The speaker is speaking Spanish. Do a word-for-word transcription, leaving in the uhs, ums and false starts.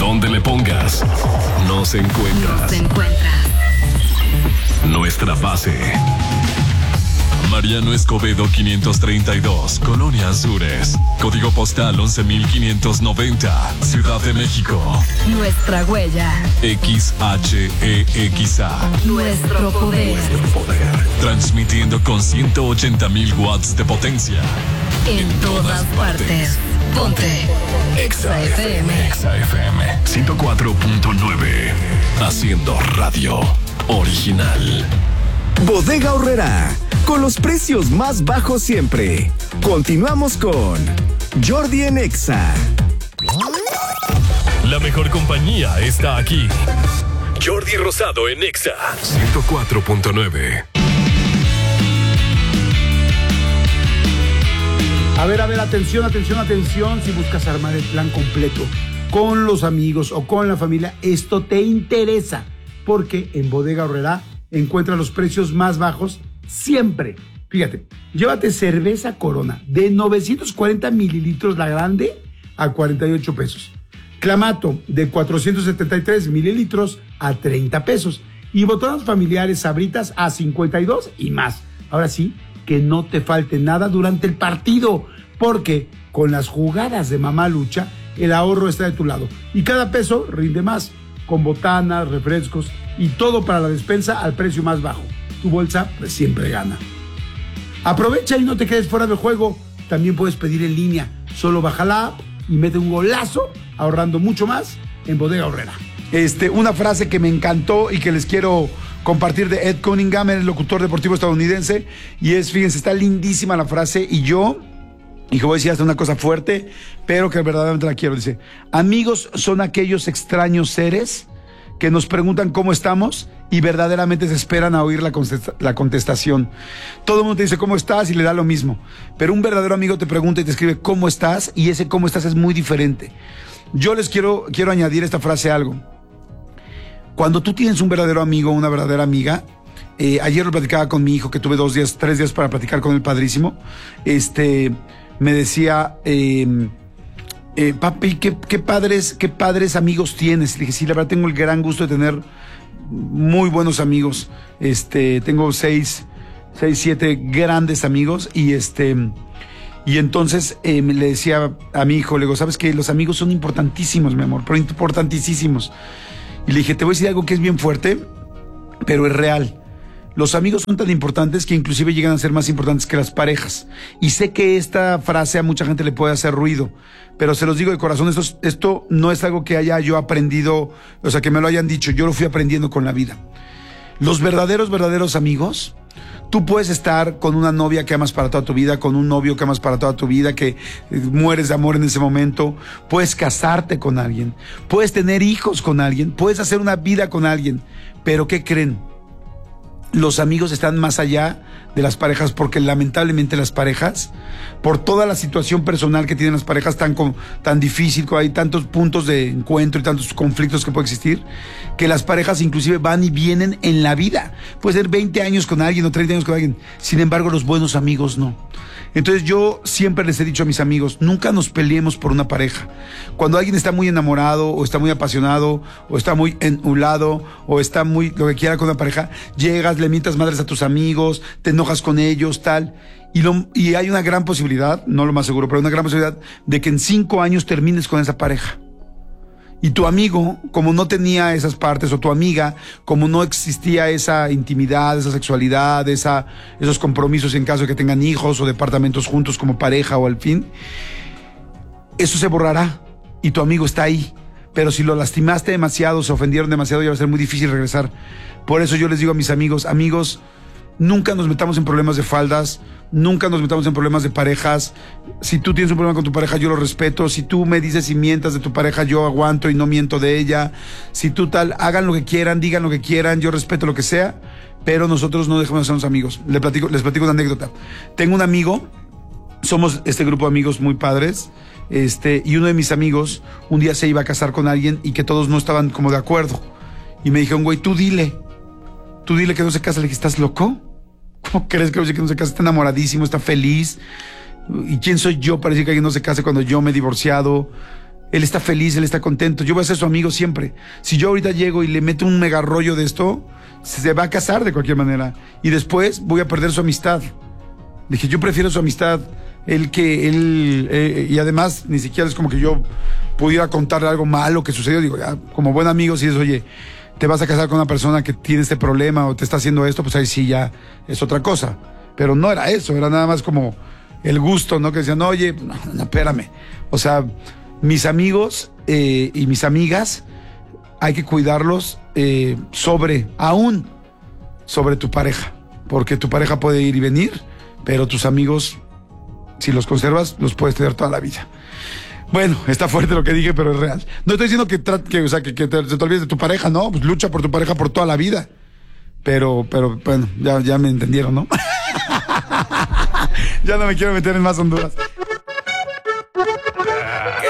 Donde le pongas, nos encuentras. Nos encuentras. Nuestra base. Mariano Escobedo quinientos treinta y dos, Colonia Azures. Código postal once mil quinientos noventa, Ciudad de México. Nuestra huella. X H E X A. Nuestro poder. Nuestro poder. Transmitiendo con ciento ochenta mil watts de potencia. En, en todas, todas partes. partes. Ponte. Exa F M. Exa F M. ciento cuatro punto nueve. Haciendo radio original. Bodega Aurrerá, con los precios más bajos siempre. Continuamos con Jordi en Exa. La mejor compañía está aquí. Jordi Rosado en Exa ciento cuatro punto nueve. A ver, a ver, atención, atención, atención. Si buscas armar el plan completo con los amigos o con la familia, esto te interesa. Porque en Bodega Aurrerá encuentra los precios más bajos siempre. Fíjate, llévate cerveza Corona de novecientos cuarenta mililitros la grande a cuarenta y ocho pesos. Clamato de cuatrocientos setenta y tres mililitros a treinta pesos. Y botones familiares Sabritas a cincuenta y dos y más. Ahora sí, que no te falte nada durante el partido, porque con las jugadas de Mamá Lucha, el ahorro está de tu lado. Y cada peso rinde más, con botanas, refrescos y todo para la despensa al precio más bajo. Tu bolsa pues siempre gana. Aprovecha y no te quedes fuera del juego. También puedes pedir en línea. Solo baja la app y mete un golazo, ahorrando mucho más en Bodega Aurrerá. Este, una frase que me encantó y que les quiero compartir de Ed Cunningham, el locutor deportivo estadounidense. Y es, fíjense, está lindísima la frase. Y yo, hijo, voy a decir hasta una cosa fuerte, pero que verdaderamente la quiero. Dice: amigos son aquellos extraños seres que nos preguntan cómo estamos y verdaderamente se esperan a oír la, contesta- la contestación. Todo el mundo te dice cómo estás y le da lo mismo, pero un verdadero amigo te pregunta y te escribe cómo estás, y ese cómo estás es muy diferente. Yo les quiero, quiero añadir esta frase a algo. Cuando tú tienes un verdadero amigo, una verdadera amiga, eh, ayer lo platicaba con mi hijo, que tuve dos días, tres días para platicar con el padrísimo, este, me decía... Eh, Eh, papi, ¿qué, qué padres, qué padres amigos tienes? Le dije, sí, la verdad tengo el gran gusto de tener muy buenos amigos. Este, tengo seis, seis, siete grandes amigos y este, y entonces eh, le decía a mi hijo, le digo, ¿sabes qué? Los amigos son importantísimos, mi amor, pero importantísimos. Y le dije, te voy a decir algo que es bien fuerte, pero es real. Los amigos son tan importantes que inclusive llegan a ser más importantes que las parejas. Y sé que esta frase a mucha gente le puede hacer ruido, pero se los digo de corazón, esto, esto no es algo que haya yo aprendido, o sea, que me lo hayan dicho, yo lo fui aprendiendo con la vida. Los verdaderos, verdaderos amigos, tú puedes estar con una novia que amas para toda tu vida, con un novio que amas para toda tu vida, que eh, mueres de amor en ese momento, puedes casarte con alguien, puedes tener hijos con alguien, puedes hacer una vida con alguien, pero ¿qué creen? Los amigos están más allá de las parejas, porque lamentablemente las parejas, por toda la situación personal que tienen las parejas tan, tan difícil, hay tantos puntos de encuentro y tantos conflictos que puede existir, que las parejas inclusive van y vienen en la vida. Puede ser veinte años con alguien o treinta años con alguien, sin embargo los buenos amigos no. Entonces yo siempre les he dicho a mis amigos, nunca nos peleemos por una pareja. Cuando alguien está muy enamorado o está muy apasionado o está muy enulado o está muy lo que quiera con una pareja, llegas, le mientas madres a tus amigos, te enojas con ellos, tal, y, lo, y hay una gran posibilidad, no lo más seguro, pero una gran posibilidad de que en cinco años termines con esa pareja. Y tu amigo, como no tenía esas partes, o tu amiga, como no existía esa intimidad, esa sexualidad, esa, esos compromisos en caso de que tengan hijos o departamentos juntos como pareja o al fin, eso se borrará y tu amigo está ahí. Pero si lo lastimaste demasiado, se ofendieron demasiado, ya va a ser muy difícil regresar. Por eso yo les digo a mis amigos, amigos, nunca nos metamos en problemas de faldas, nunca nos metamos en problemas de parejas. Si tú tienes un problema con tu pareja, yo lo respeto. Si tú me dices y mientas de tu pareja, yo aguanto y no miento de ella. Si tú tal, hagan lo que quieran, digan lo que quieran, yo respeto lo que sea, pero nosotros no dejemos de sernos amigos. Les platico, les platico una anécdota. Tengo un amigo, somos este grupo de amigos muy padres, este, y uno de mis amigos un día se iba a casar con alguien y que todos no estaban como de acuerdo. Y me dijeron, güey, tú dile, tú dile que no se casa. Le dije, ¿estás loco? ¿Cómo crees que no se casa? Está enamoradísimo, está feliz. ¿Y quién soy yo para decir que alguien no se case cuando yo me he divorciado? él está feliz, él está contento, yo voy a ser su amigo siempre. Si yo ahorita llego y le meto un mega rollo de esto, se va a casar de cualquier manera. Y después voy a perder su amistad. Dije, yo prefiero su amistad, él que él, eh, y además ni siquiera es como que yo pudiera contarle algo malo que sucedió. Digo, ya, como buen amigo, si es, oye, te vas a casar con una persona que tiene este problema o te está haciendo esto, pues ahí sí ya es otra cosa. Pero no era eso, era nada más como el gusto, ¿no? Que decían, oye, no, no, espérame. O sea, mis amigos eh, y mis amigas hay que cuidarlos eh, sobre, aún sobre tu pareja, porque tu pareja puede ir y venir, pero tus amigos, si los conservas, los puedes tener toda la vida. Bueno, está fuerte lo que dije, pero es real. No estoy diciendo que, que, o sea, que, que te, te olvides de tu pareja, no, pues lucha por tu pareja por toda la vida. Pero, pero, bueno, ya, ya me entendieron, ¿no? Ya no me quiero meter en más Honduras. ¿Qué